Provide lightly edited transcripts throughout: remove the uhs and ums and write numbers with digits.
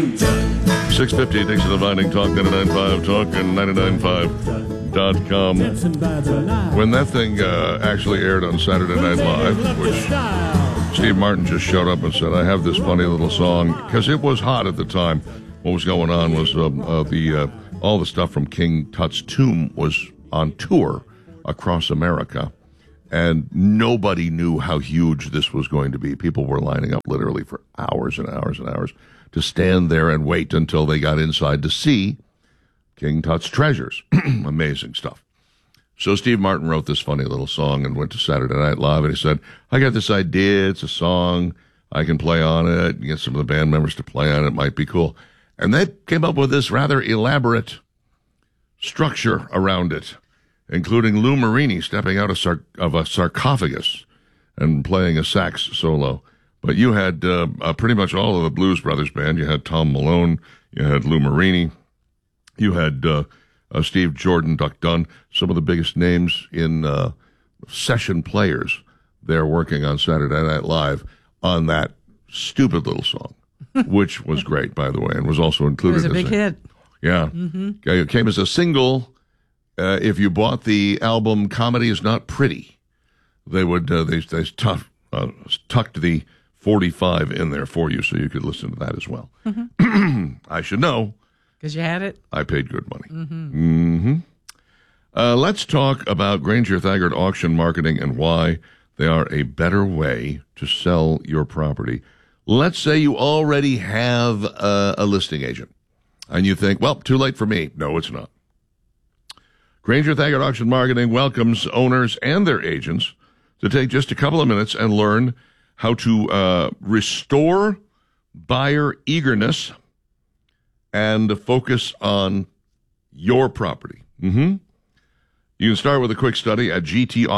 650 Dixon Dividing Talk 99.5 Talk and 99.5.com. When that thing actually aired on Saturday Night Live, which Steve Martin just showed up and said, I have this funny little song, because it was hot at the time. What was going on was all the stuff from King Tut's tomb was on tour across America, and nobody knew how huge this was going to be. People were lining up literally for hours and hours and hours to stand there and wait until they got inside to see King Tut's treasures. Amazing stuff. So Steve Martin wrote this funny little song and went to Saturday Night Live, and he said, I got this idea. It's a song. I can play on it. Get some of the band members to play on it. It might be cool. And they came up with this rather elaborate structure around it, including Lou Marini stepping out of a sarcophagus and playing a sax solo. But you had pretty much all of the Blues Brothers band. You had Tom Malone. You had Lou Marini. You had Steve Jordan, Duck Dunn, some of the biggest names in session players there working on Saturday Night Live on that stupid little song, which was great, by the way, and was also included. It was a big hit. Yeah. Mm-hmm. It came as a single. If you bought the album Comedy Is Not Pretty, they would they tucked the 45 in there for you so you could listen to that as well. Mm-hmm. I should know. Because you had it? I paid good money. Mm-hmm. Let's talk about Granger Thagard Auction Marketing and why they are a better way to sell your property. Let's say you already have a listing agent, and you think, well, too late for me. No, it's not. Granger Thagard Auction Marketing welcomes owners and their agents to take just a couple of minutes and learn how to restore buyer eagerness and focus on your property. Mm-hmm. You can start with a quick study at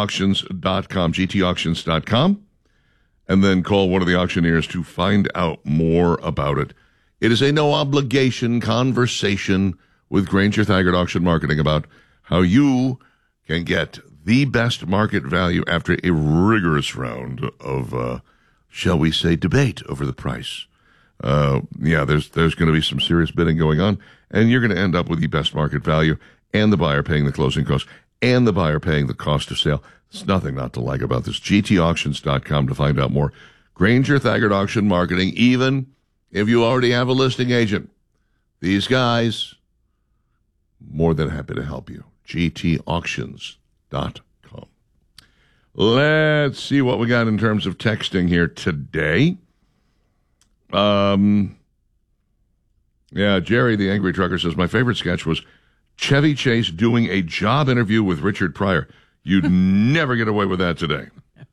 gtauctions.com, and then call one of the auctioneers to find out more about it. It is a no-obligation conversation with Granger Thagard Auction Marketing about how you can get the best market value after a rigorous round of, shall we say, debate over the price. There's going to be some serious bidding going on, and you're going to end up with the best market value and the buyer paying the closing costs and the buyer paying the cost of sale. There's nothing not to like about this. gtauctions.com to find out more. Granger Thagard Auction Marketing, even if you already have a listing agent, these guys, more than happy to help you. gtauctions.com. Let's see what we got in terms of texting here today. Jerry, the angry trucker, says, my favorite sketch was Chevy Chase doing a job interview with Richard Pryor. You'd never get away with that today.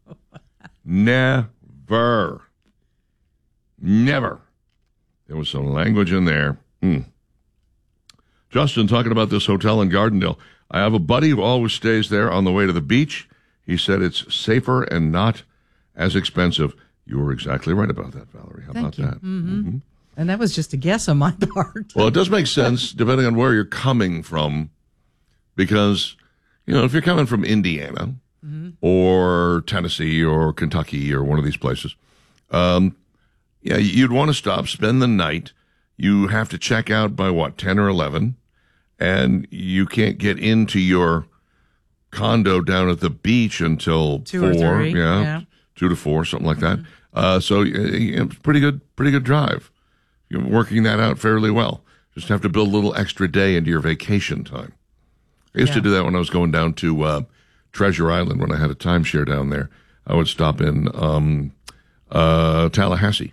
Never. Never. There was some language in there. Justin, talking about this hotel in Gardendale. I have a buddy who always stays there on the way to the beach. He said it's safer and not as expensive. You were exactly right about that, Valerie. How about that? Mm-hmm. And that was just a guess on my part. Well, it does make sense depending on where you're coming from, because, if you're coming from Indiana or Tennessee or Kentucky or one of these places, you'd want to stop, spend the night. You have to check out by 10 or 11, and you can't get into your condo down at the beach until 2 4. or 3. Yeah. 2 to 4, something like that. So it's pretty good drive. You're working that out fairly well. Just have to build a little extra day into your vacation time. I used to do that when I was going down to Treasure Island when I had a timeshare down there. I would stop in Tallahassee.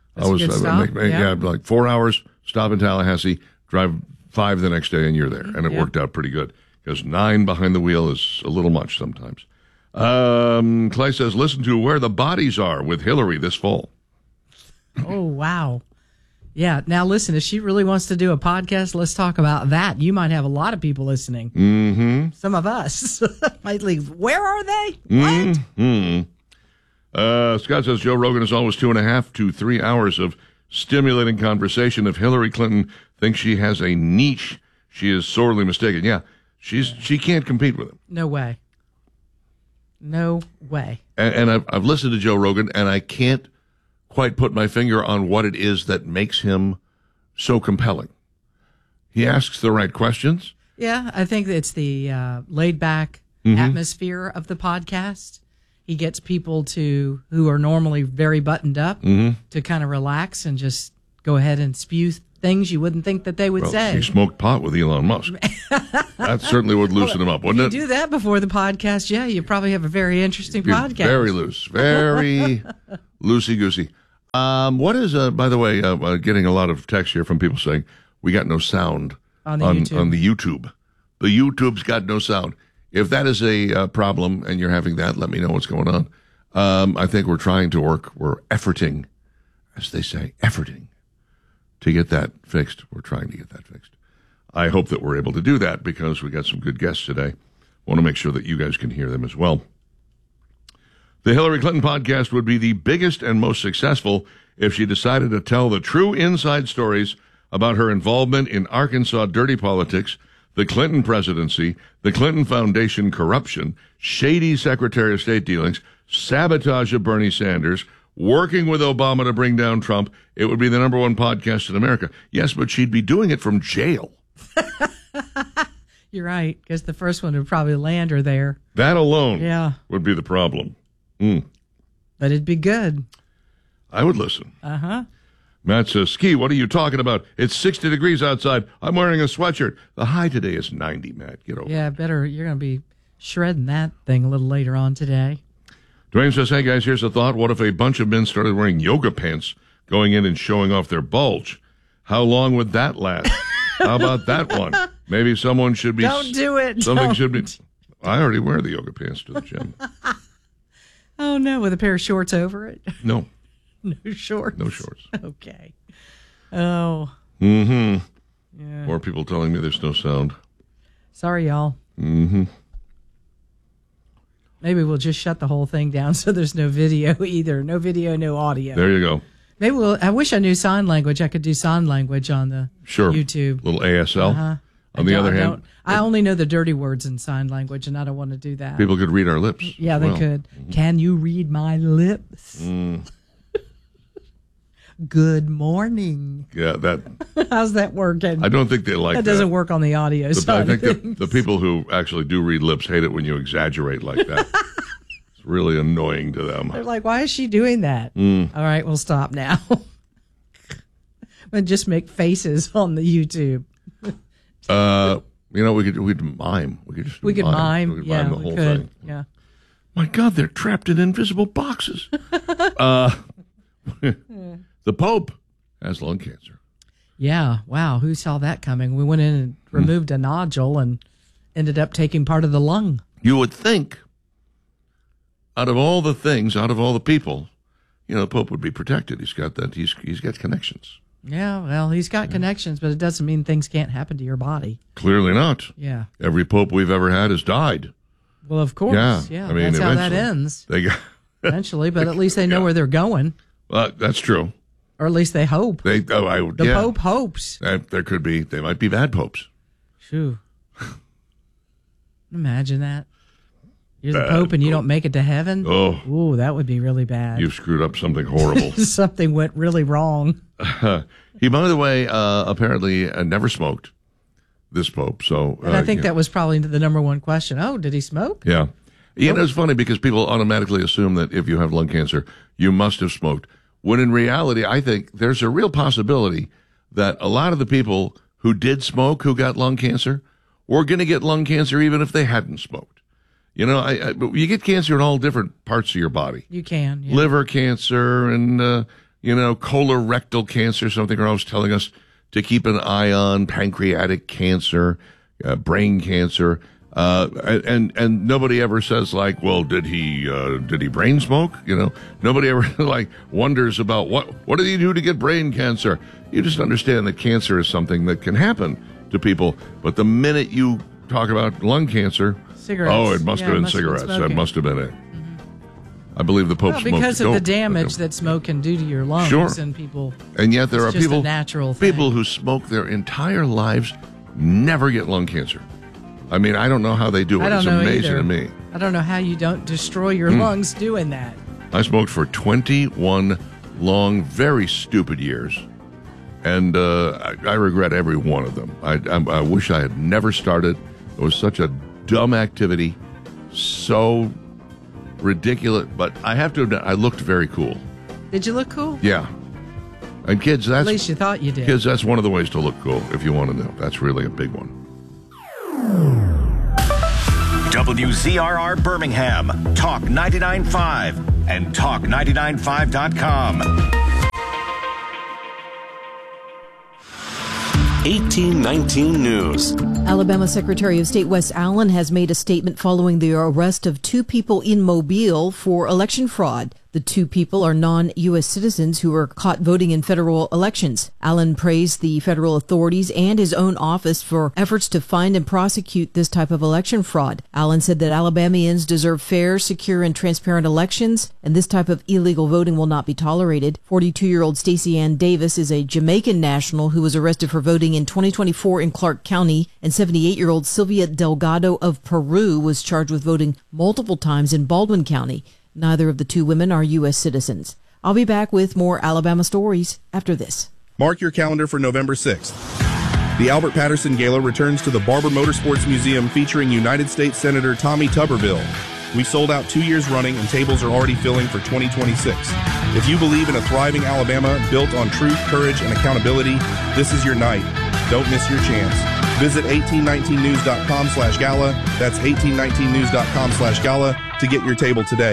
Like 4 hours, stop in Tallahassee, drive 5 the next day, and you're there. And it worked out pretty good, because 9 behind the wheel is a little much sometimes. Clay says, listen to Where the Bodies Are with Hillary this fall. Oh, wow. Yeah. Now, listen, if she really wants to do a podcast, let's talk about that. You might have a lot of people listening. Mm-hmm. Some of us might leave. Where are they? What? Mm-hmm. Scott says, Joe Rogan is always 2.5 to 3 hours of stimulating conversation. If Hillary Clinton thinks she has a niche, she is sorely mistaken. Yeah, she can't compete with him. No way. No way. And I've listened to Joe Rogan, and I can't quite put my finger on what it is that makes him so compelling? He asks the right questions. Yeah, I think it's the laid-back atmosphere of the podcast. He gets people who are normally very buttoned up to kind of relax and just go ahead and spew things you wouldn't think that they would say. He smoked pot with Elon Musk. That certainly would loosen him up, wouldn't it? If you do that before the podcast, yeah, you probably have a very interesting podcast. Very loose. Very loosey-goosey. What is, by the way, getting a lot of text here from people saying, we got no sound on the YouTube. The YouTube's got no sound. If that is a problem and you're having that, let me know what's going on. I think we're trying to work. We're efforting, as they say, to get that fixed. We're trying to get that fixed. I hope that we're able to do that because we got some good guests today. Want to make sure that you guys can hear them as well. The Hillary Clinton podcast would be the biggest and most successful if she decided to tell the true inside stories about her involvement in Arkansas dirty politics, the Clinton presidency, the Clinton Foundation corruption, shady Secretary of State dealings, sabotage of Bernie Sanders, working with Obama to bring down Trump. It would be the number one podcast in America. Yes, but she'd be doing it from jail. You're right, because the first one would probably land her there. That alone would be the problem. But it'd be good. I would listen. Uh-huh. Matt says, Ski, what are you talking about? It's 60 degrees outside. I'm wearing a sweatshirt. The high today is 90, Matt. Get over it. Yeah, better. You're going to be shredding that thing a little later on today. Dwayne says, hey, guys, here's a thought. What if a bunch of men started wearing yoga pants, going in and showing off their bulge? How long would that last? How about that one? Maybe someone should be... Don't do it. Something should be... I already wear the yoga pants to the gym. Oh, no, with a pair of shorts over it? No. No shorts? No shorts. Okay. Oh. Mm-hmm. Yeah. More people telling me there's no sound. Sorry, y'all. Mm-hmm. Maybe we'll just shut the whole thing down so there's no video either. No video, no audio. There you go. Maybe I wish I knew sign language. I could do sign language on the YouTube. Little ASL. Uh-huh. On the other hand, I only know the dirty words in sign language, and I don't want to do that. People could read our lips. Yeah, they could. Mm-hmm. Can you read my lips? Good morning. Yeah, that. How's that working? I don't think they like that. That doesn't work on the audio side. I think the people who actually do read lips hate it when you exaggerate like that. It's really annoying to them. They're like, why is she doing that? All right, we'll stop now. And just make faces on the YouTube. We could mime. We could mime. Yeah, mime the whole thing. Yeah. My God, they're trapped in invisible boxes. The Pope has lung cancer. Yeah. Wow. Who saw that coming? We went in and removed a nodule and ended up taking part of the lung. You would think, out of all the things, out of all the people, the Pope would be protected. He's got that. He's got connections. Yeah. Well, he's got connections, but it doesn't mean things can't happen to your body. Clearly not. Yeah. Every Pope we've ever had has died. Well, of course. Yeah. I mean, that's how that ends. Eventually, but at least they know where they're going. Well, that's true. Or at least they hope. The Pope hopes. There could be. They might be bad popes. Shoo. Imagine that. You're the Pope and you don't make it to heaven? Oh. Ooh, that would be really bad. You've screwed up something horrible. Something went really wrong. He, by the way, apparently never smoked, this Pope. So, and I think that was probably the number one question. Oh, did he smoke? Yeah. It's funny because people automatically assume that if you have lung cancer, you must have smoked. When in reality, I think there's a real possibility that a lot of the people who did smoke, who got lung cancer, were going to get lung cancer even if they hadn't smoked. You get cancer in all different parts of your body. You can. Yeah. Liver cancer and, colorectal cancer, something they're always telling us to keep an eye on, pancreatic cancer, brain cancer. And nobody ever says like, well, did he brain smoke? Nobody ever wonders about what did he do to get brain cancer? You just understand that cancer is something that can happen to people. But the minute you talk about lung cancer, cigarettes. It must have been cigarettes. That must have been it. I believe the Pope smoked because of the damage that smoke can do to your lungs. Sure. And people. And yet there are people, natural thing. People who smoke their entire lives never get lung cancer. I mean, I don't know how they do it. It's amazing to me. I don't know how you don't destroy your lungs doing that. I smoked for 21 long, very stupid years. And I regret every one of them. I wish I had never started. It was such a dumb activity, so ridiculous. But I have to admit, I looked very cool. Did you look cool? Yeah. And kids, At least you thought you did. Kids, that's one of the ways to look cool, if you want to know. That's really a big one. WZRR Birmingham, Talk 99.5 and Talk995.com. 1819 News. Alabama Secretary of State Wes Allen has made a statement following the arrest of 2 people in Mobile for election fraud. The 2 people are non-U.S. citizens who were caught voting in federal elections. Allen praised the federal authorities and his own office for efforts to find and prosecute this type of election fraud. Allen said that Alabamians deserve fair, secure, and transparent elections, and this type of illegal voting will not be tolerated. 42-year-old Stacey Ann Davis is a Jamaican national who was arrested for voting in 2024 in Clark County, and 78-year-old Sylvia Delgado of Peru was charged with voting multiple times in Baldwin County. Neither of the 2 women are U.S. citizens. I'll be back with more Alabama stories after this. Mark your calendar for November 6th. The Albert Patterson Gala returns to the Barber Motorsports Museum featuring United States Senator Tommy Tuberville. We've sold out 2 years running and tables are already filling for 2026. If you believe in a thriving Alabama built on truth, courage, and accountability, this is your night. Don't miss your chance. Visit 1819news.com/gala. That's 1819news.com/gala to get your table today.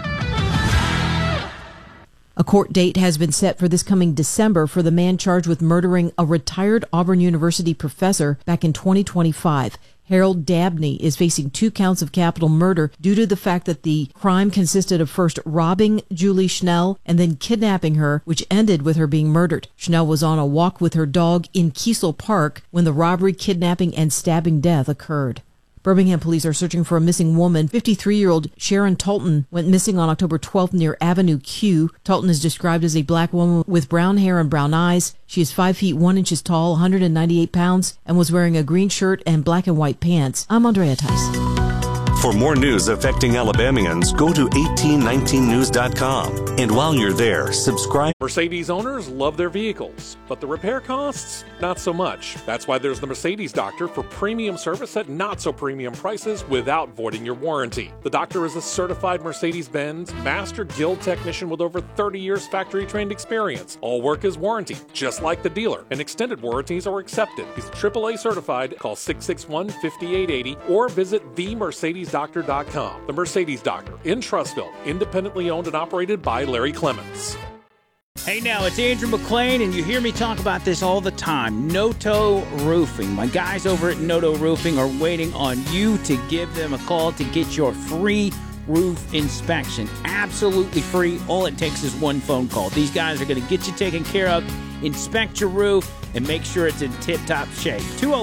A court date has been set for this coming December for the man charged with murdering a retired Auburn University professor back in 2025. Harold Dabney is facing 2 counts of capital murder due to the fact that the crime consisted of first robbing Julie Schnell and then kidnapping her, which ended with her being murdered. Schnell was on a walk with her dog in Kiesel Park when the robbery, kidnapping, and stabbing death occurred. Birmingham police are searching for a missing woman. 53-year-old Sharon Talton went missing on October 12th near Avenue Q. Talton is described as a black woman with brown hair and brown eyes. She is 5 feet 1 inches tall, 198 pounds, and was wearing a green shirt and black and white pants. I'm Andrea Tice. For more news affecting Alabamians, go to 1819news.com. And while you're there, subscribe. Mercedes owners love their vehicles, but the repair costs, not so much. That's why there's the Mercedes Doctor for premium service at not so premium prices without voiding your warranty. The doctor is a certified Mercedes-Benz Master Guild technician with over 30 years factory trained experience. All work is warranty, just like the dealer, and extended warranties are accepted. He's AAA certified. Call 661-5880 or visit themercedesdoctor.com. The Mercedes Doctor in Trussville, independently owned and operated by Larry Clements. Hey now, it's Andrew McClain, and you hear me talk about this all the time. Noto Roofing. My guys over at Noto Roofing are waiting on you to give them a call to get your free roof inspection. Absolutely free. All it takes is one phone call. These guys are going to get you taken care of, inspect your roof, and make sure it's in tip-top shape.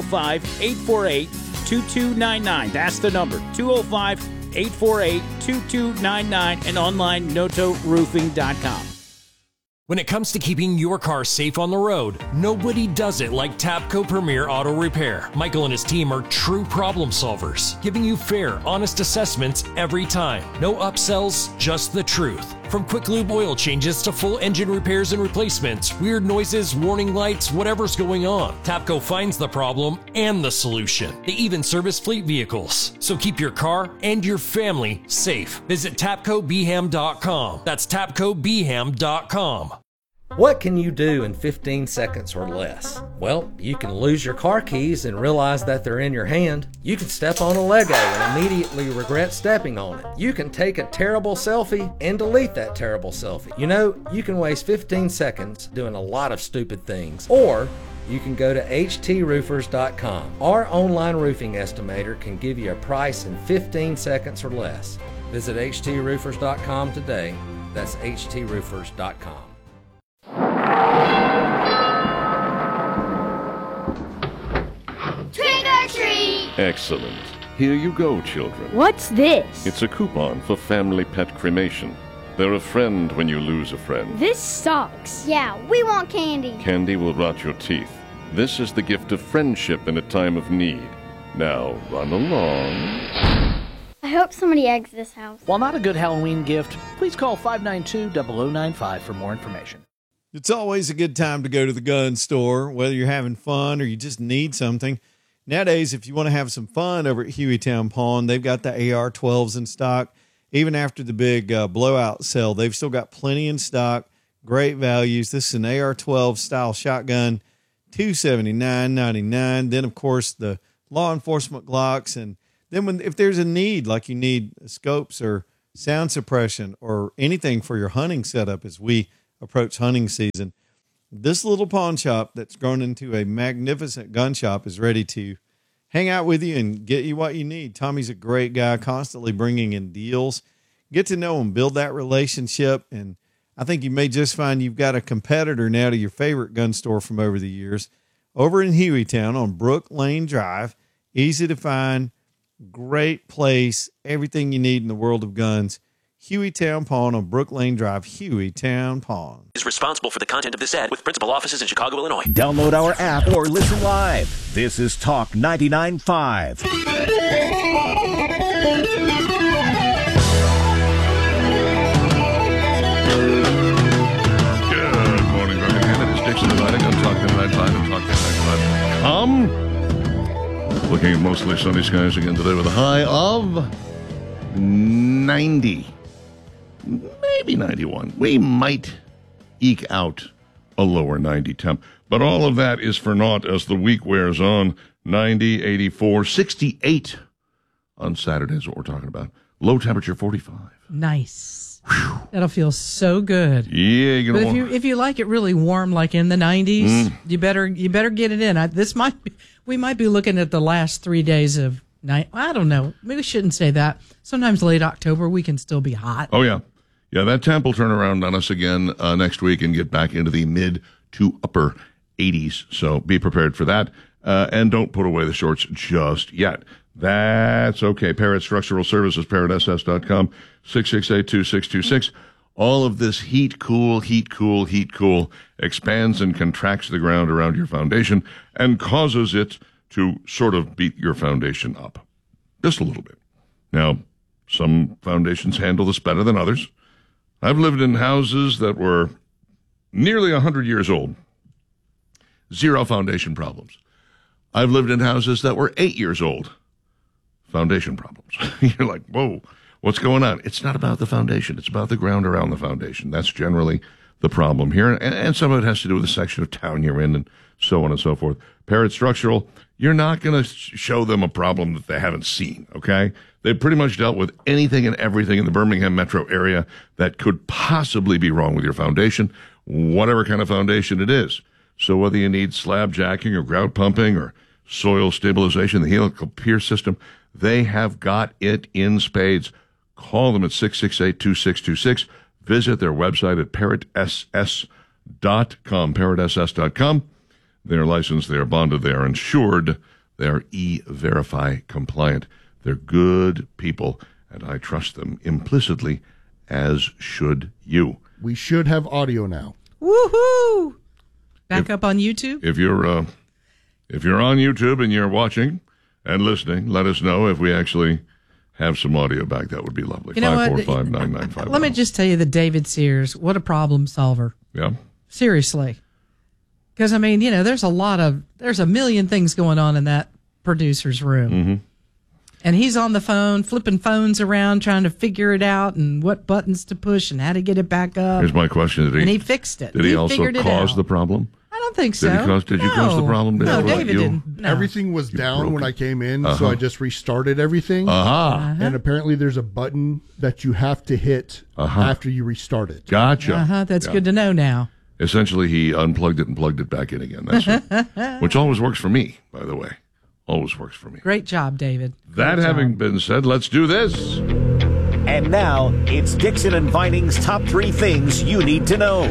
205-848-2299. That's the number. 205-848-2299 and online notoroofing.com. When it comes to keeping your car safe on the road, nobody does it like Tapco Premier Auto Repair. Michael and his team are true problem solvers, giving you fair, honest assessments every time. No upsells, just the truth. From quick lube oil changes to full engine repairs and replacements, weird noises, warning lights, whatever's going on, Tapco finds the problem and the solution. They even service fleet vehicles. So keep your car and your family safe. Visit TapcoBeham.com. That's TapcoBeham.com. What can you do in 15 seconds or less? Well, you can lose your car keys and realize that they're in your hand. You can step on a Lego and immediately regret stepping on it. You can take a terrible selfie and delete that terrible selfie. You know, you can waste 15 seconds doing a lot of stupid things. Or you can go to HTRoofers.com. Our online roofing estimator can give you a price in 15 seconds or less. Visit HTRoofers.com today. That's HTRoofers.com. Trick or treat! Excellent. Here you go, children. What's this? It's a coupon for family pet cremation. They're a friend when you lose a friend. This sucks. Yeah, we want candy. Candy will rot your teeth. This is the gift of friendship in a time of need. Now, run along. I hope somebody eggs this house. While not a good Halloween gift, please call 592-0095 for more information. It's always a good time to go to the gun store, whether you're having fun or you just need something. Nowadays, if you want to have some fun over at Hueytown Pawn, they've got the AR-12s in stock. Even after the big blowout sale, they've still got plenty in stock. Great values. This is an AR-12 style shotgun, $279.99. Then, of course, the law enforcement Glocks. And then if there's a need, like you need scopes or sound suppression or anything for your hunting setup as we approach hunting season, this little pawn shop that's grown into a magnificent gun shop is ready to hang out with you and get you what you need. Tommy's a great guy, constantly bringing in deals. Get to know him, build that relationship, and I think you may just find you've got a competitor now to your favorite gun store from over the years. Over in Hueytown on Brook Lane Drive, easy to find, great place, everything you need in the world of guns. Hueytown Pawn on Brook Lane Drive, Hueytown Pawn. Is responsible for the content of this ad with principal offices in Chicago, Illinois. Download our app or listen live. This is Talk 99.5. Good morning, Birmingham. It is Dixon Dividing on Talk 99.5 and Talk 99.5. Looking at mostly sunny skies again today with a high of 90. Maybe 91. We might eke out a lower 90 temp. But all of that is for naught as the week wears on. 90, 84, 68 on Saturday is what we're talking about. Low temperature 45. Nice. Whew. That'll feel so good. Yeah, you're but gonna if you like it really warm, like in the 90s, you better get it in. We might be looking at the last 3 days of night. I don't know. Maybe we shouldn't say that. Sometimes late October we can still be hot. Oh yeah. Yeah, that temp will turn around on us again next week and get back into the mid to upper 80s. So be prepared for that. And don't put away the shorts just yet. That's okay. Parrot Structural Services, parrotss.com, 668-2626. All of this heat cool expands and contracts the ground around your foundation and causes it to sort of beat your foundation up just a little bit. Now, some foundations handle this better than others. I've lived in houses that were nearly 100 years old. Zero foundation problems. I've lived in houses that were 8 years old. Foundation problems. You're like, whoa, what's going on? It's not about the foundation. It's about the ground around the foundation. That's generally the problem here. And some of it has to do with the section of town you're in and so on and so forth. Parrot Structural, you're not going to show them a problem that they haven't seen, okay? They've pretty much dealt with anything and everything in the Birmingham metro area that could possibly be wrong with your foundation, whatever kind of foundation it is. So whether you need slab jacking or grout pumping or soil stabilization, the helical pier system, they have got it in spades. Call them at 668-2626. Visit their website at parrotss.com, parrotss.com. They're licensed, they are bonded, they are insured, they are E-Verify compliant. They're good people, and I trust them implicitly, as should you. We should have audio now. Woohoo! Back up on YouTube? If you're on YouTube and you're watching and listening, let us know if we actually have some audio back. That would be lovely. You know 545-9950. Let me just tell you that David Sears, what a problem solver. Yeah. Seriously. Because, I mean, there's a million things going on in that producer's room. Mm-hmm. And he's on the phone, flipping phones around, trying to figure it out and what buttons to push and how to get it back up. Here's my question. And he fixed it. Did he also cause the problem? I don't think so. Did you cause the problem? No, David didn't. No. Everything was down when I came in, so I just restarted everything. And apparently there's a button that you have to hit after you restart it. Gotcha. That's good to know now. Essentially, he unplugged it and plugged it back in again. That's it. Which always works for me, by the way. Always works for me. Great job, David. That having been said, let's do this. And now, it's Dixon and Vining's top 3 things you need to know.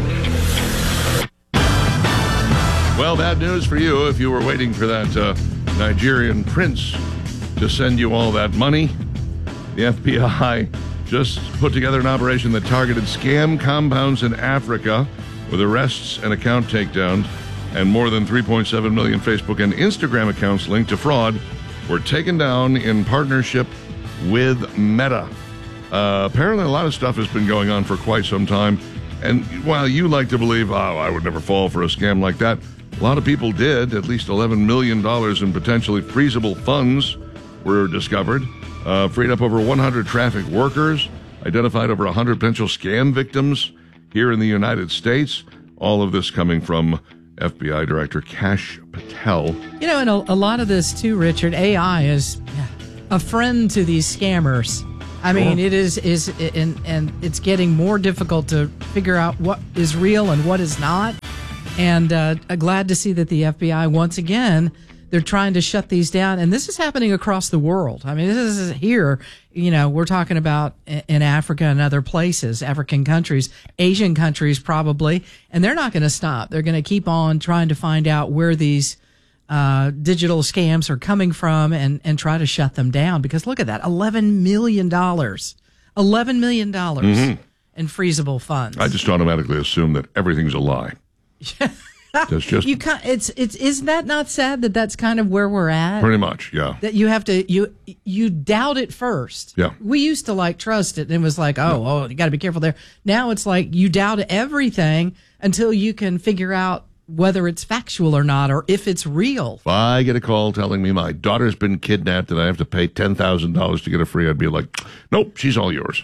Well, bad news for you if you were waiting for that Nigerian prince to send you all that money. The FBI just put together an operation that targeted scam compounds in Africa with arrests and account takedowns, and more than 3.7 million Facebook and Instagram accounts linked to fraud were taken down in partnership with Meta. Apparently, a lot of stuff has been going on for quite some time. And while you like to believe, I would never fall for a scam like that, a lot of people did. At least $11 million in potentially freezable funds were discovered, freed up over 100 traffic workers, identified over 100 potential scam victims here in the United States. All of this coming from FBI Director Kash Patel. You know, and a lot of this too, Richard, AI is a friend to these scammers. I mean, it is and it's getting more difficult to figure out what is real and what is not. And glad to see that the FBI, once again, they're trying to shut these down. And this is happening across the world. I mean, this is here, you know, we're talking about in Africa and other places, African countries, Asian countries probably, and they're not going to stop. They're going to keep on trying to find out where these digital scams are coming from and try to shut them down. Because look at that, $11 million. $11 million in freezable funds. I just automatically assume that everything's a lie. Just you can't, isn't that not sad that that's kind of where we're at? Pretty much, yeah. That you have to you doubt it first. Yeah. We used to like trust it, and it was like, you got to be careful there. Now it's like you doubt everything until you can figure out whether it's factual or not, or if it's real. If I get a call telling me my daughter's been kidnapped and I have to pay $10,000 to get her free, I'd be like, nope, she's all yours.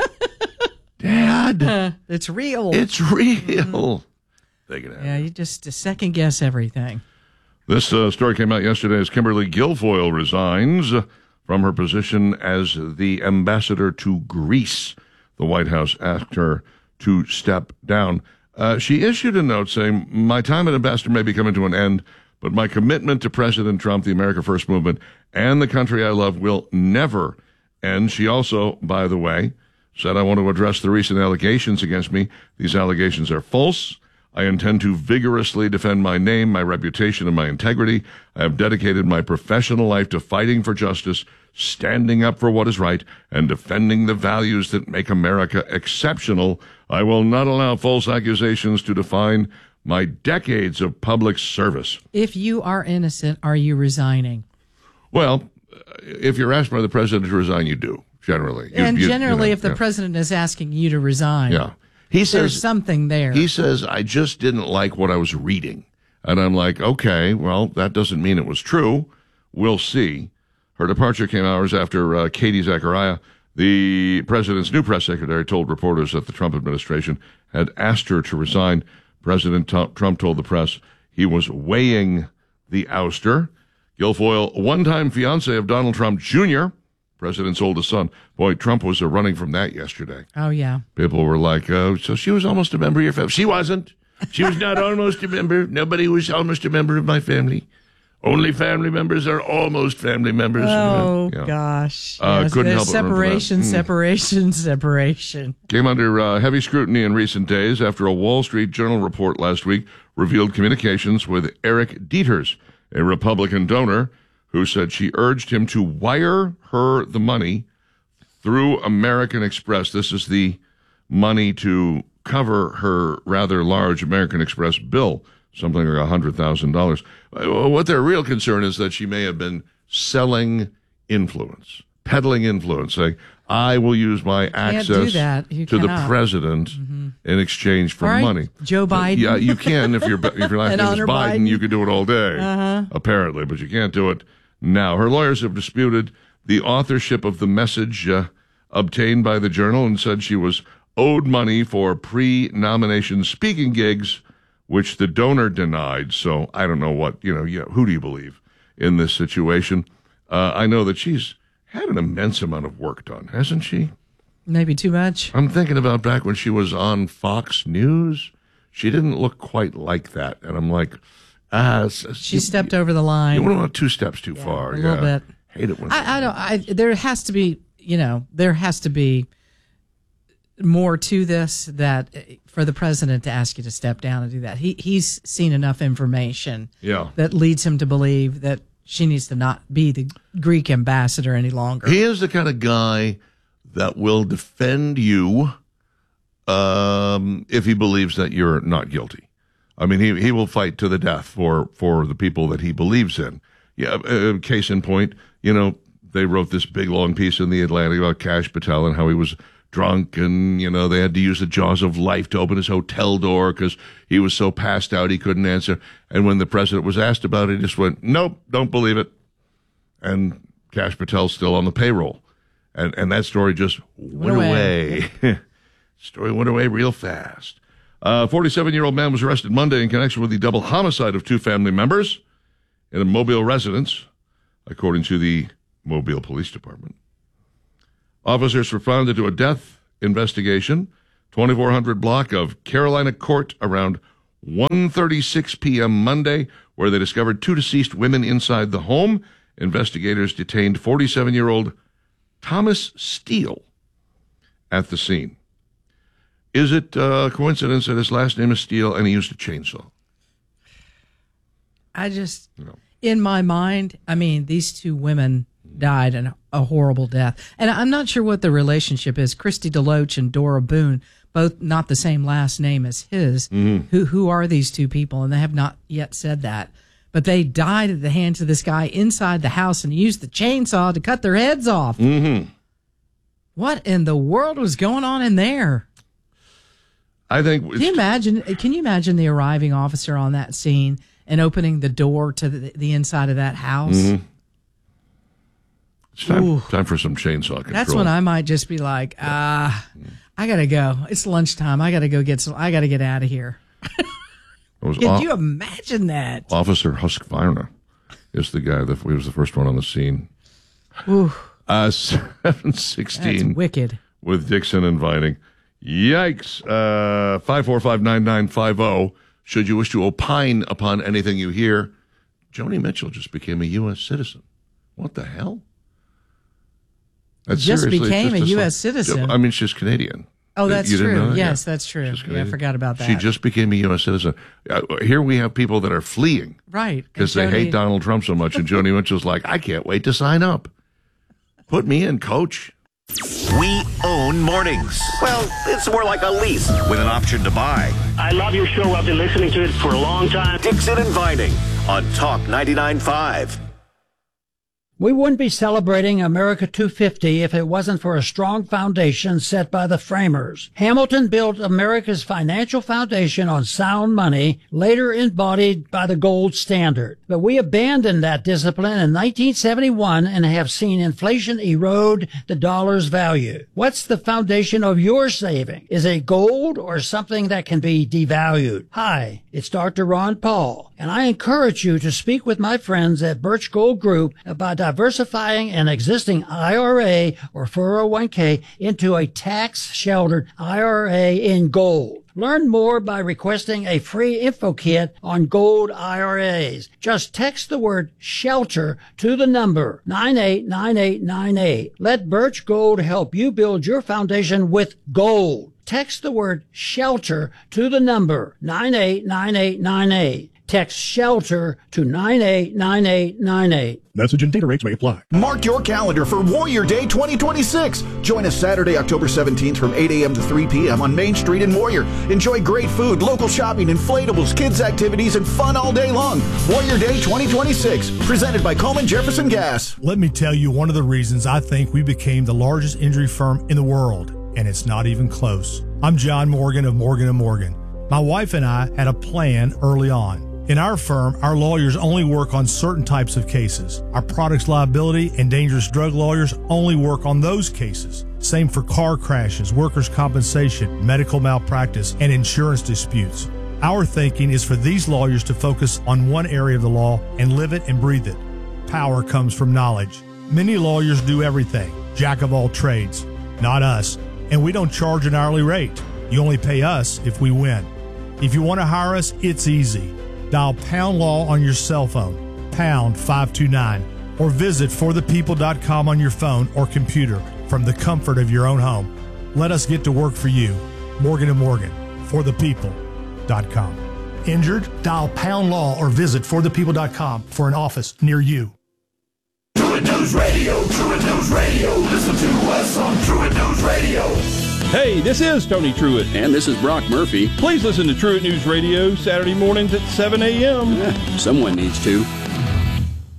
Dad, it's real. It's real. Take it out. Yeah, you just second guess everything. This story came out yesterday as Kimberly Guilfoyle resigns from her position as the ambassador to Greece. The White House asked her to step down. She issued a note saying, my time as ambassador may be coming to an end, but my commitment to President Trump, the America First movement, and the country I love will never end. She also, by the way, said, I want to address the recent allegations against me. These allegations are false. I intend to vigorously defend my name, my reputation, and my integrity. I have dedicated my professional life to fighting for justice, standing up for what is right, and defending the values that make America exceptional. I will not allow false accusations to define my decades of public service. If you are innocent, are you resigning? Well, if you're asked by the president to resign, you do, generally. Generally, if the president is asking you to resign. Yeah. He says there's something there. He says, I just didn't like what I was reading. And I'm like, okay, well, that doesn't mean it was true. We'll see. Her departure came hours after Katie Zachariah, the president's new press secretary, told reporters that the Trump administration had asked her to resign. President Trump told the press he was weighing the ouster. Guilfoyle, one-time fiance of Donald Trump Jr., President's oldest son. Boy, Trump was running from that yesterday. Oh, yeah. People were like, oh, so she was almost a member of your family. She wasn't. She was not almost a member. Nobody was almost a member of my family. Only family members are almost family members. Oh, gosh. Couldn't help separation, separation. Came under heavy scrutiny in recent days after a Wall Street Journal report last week revealed communications with Eric Dieters, a Republican donor, who said she urged him to wire her the money through American Express. This is the money to cover her rather large American Express bill, something like $100,000. What their real concern is that she may have been selling influence, peddling influence, saying, I will use my access to the president in exchange for money. Joe Biden. Yeah, you can if your last name is Biden, you can do it all day, apparently, but you can't do it now. Her lawyers have disputed the authorship of the message obtained by the Journal and said she was owed money for pre-nomination speaking gigs, which the donor denied. So I don't know what, who do you believe in this situation? I know that she's had an immense amount of work done, hasn't she? Maybe too much. I'm thinking about back when she was on Fox News. She didn't look quite like that. And I'm like, she stepped over the line. You went 2 steps too far. A little bit. Hate it when there has to be, there has to be more to this that for the president to ask you to step down and do that. He's seen enough information that leads him to believe that she needs to not be the Greek ambassador any longer. He is the kind of guy that will defend you if he believes that you're not guilty. I mean, he will fight to the death for the people that he believes in. Yeah, case in point, they wrote this big, long piece in The Atlantic about Kash Patel and how he was drunk, and, they had to use the jaws of life to open his hotel door because he was so passed out he couldn't answer. And when the president was asked about it, he just went, nope, don't believe it. And Kash Patel's still on the payroll. And that story just went away. Story went away real fast. A 47-year-old man was arrested Monday in connection with the double homicide of 2 family members in a Mobile residence, according to the Mobile Police Department. Officers responded to a death investigation, 2400 block of Carolina Court, around 1:36 p.m. Monday, where they discovered 2 deceased women inside the home. Investigators detained 47-year-old Thomas Steele at the scene. Is it a coincidence that his last name is Steele and he used a chainsaw? In my mind, these 2 women died in a horrible death. And I'm not sure what the relationship is. Christy DeLoach and Dora Boone, both not the same last name as his. Mm-hmm. Who are these 2 people? And they have not yet said that. But they died at the hands of this guy inside the house and used the chainsaw to cut their heads off. Mm-hmm. What in the world was going on in there? I think. Can you imagine the arriving officer on that scene and opening the door to the inside of that house? Mm-hmm. It's time for some chainsaw control. That's when I might just be like, I gotta go. It's lunchtime. I gotta go I gotta get out of here. Could you imagine that? Officer Husqvarna is the guy that was the first one on the scene. Ooh. 7:16. That's wicked. With Dixon and Vining. Yikes. 545-9950. Should you wish to opine upon anything you hear, Joni Mitchell just became a U.S. citizen. What the hell? Just became a U.S. citizen. She's Canadian. Oh, that's true. Yes, that's true. I forgot about that. She just became a U.S. citizen. Here we have people that are fleeing. Right. Because they hate Donald Trump so much. And Joni Mitchell's like, I can't wait to sign up. Put me in, coach. We own mornings. Well, it's more like a lease with an option to buy. I love your show. I've been listening to it for a long time. Dixon and Vining on Talk 99.5. We wouldn't be celebrating America 250 if it wasn't for a strong foundation set by the framers. Hamilton built America's financial foundation on sound money, later embodied by the gold standard. But we abandoned that discipline in 1971 and have seen inflation erode the dollar's value. What's the foundation of your saving? Is it gold or something that can be devalued? Hi, it's Dr. Ron Paul, and I encourage you to speak with my friends at Birch Gold Group about diversifying an existing IRA or 401k into a tax-sheltered IRA in gold. Learn more by requesting a free info kit on gold IRAs. Just text the word SHELTER to the number 989898. Let Birch Gold help you build your foundation with gold. Text the word SHELTER to the number 989898. Text SHELTER to 989898. Message and data rates may apply. Mark your calendar for Warrior Day 2026. Join us Saturday, October 17th from 8 a.m. to 3 p.m. on Main Street in Warrior. Enjoy great food, local shopping, inflatables, kids' activities, and fun all day long. Warrior Day 2026, presented by Coleman Jefferson Gas. Let me tell you one of the reasons I think we became the largest injury firm in the world, and it's not even close. I'm John Morgan of Morgan & Morgan. My wife and I had a plan early on. In our firm, our lawyers only work on certain types of cases. Our products liability and dangerous drug lawyers only work on those cases. Same for car crashes, workers' compensation, medical malpractice, and insurance disputes. Our thinking is for these lawyers to focus on one area of the law and live it and breathe it. Power comes from knowledge. Many lawyers do everything, jack of all trades. Not us. And we don't charge an hourly rate. You only pay us if we win. If you want to hire us, it's easy. Dial Pound Law on your cell phone, pound 529, or visit forthepeople.com on your phone or computer from the comfort of your own home. Let us get to work for you. Morgan & Morgan, forthepeople.com. Injured? Dial Pound Law or visit forthepeople.com for an office near you. Truett News Radio, Truett News Radio. Listen to us on Truett News Radio. Hey, this is Tony Truett. And this is Brock Murphy. Please listen to Truett News Radio Saturday mornings at 7 a.m. Someone needs to.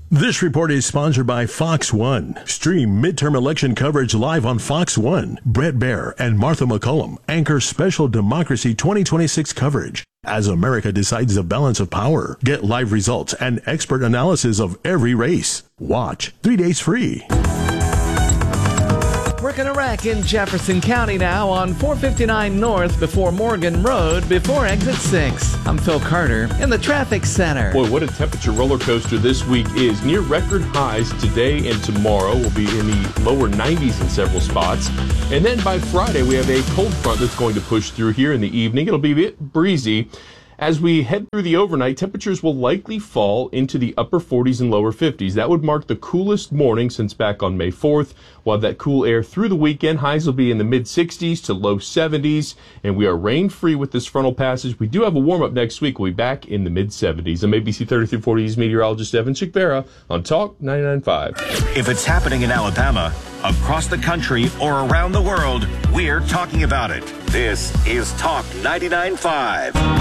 This report is sponsored by Fox One. Stream midterm election coverage live on Fox One. Brett Baer and Martha McCullum anchor special Democracy 2026 coverage as America decides the balance of power. Get live results and expert analysis of every race. Watch 3 days free. Working a wreck in Jefferson County now on 459 North before Morgan Road before exit 6. I'm Phil Carter in the traffic center. Boy, what a temperature roller coaster this week is. Near record highs today and tomorrow. We'll be in the lower 90s in several spots. And then by Friday, we have a cold front that's going to push through here in the evening. It'll be a bit breezy. As we head through the overnight, temperatures will likely fall into the upper 40s and lower 50s. That would mark the coolest morning since back on May 4th. We'll have that cool air through the weekend. Highs will be in the mid-60s to low 70s, and we are rain-free with this frontal passage. We do have a warm-up next week. We'll be back in the mid-70s. I'm ABC 30-40's meteorologist Evan Chickbera on Talk 99.5. If it's happening in Alabama, across the country, or around the world, we're talking about it. This is Talk 99.5.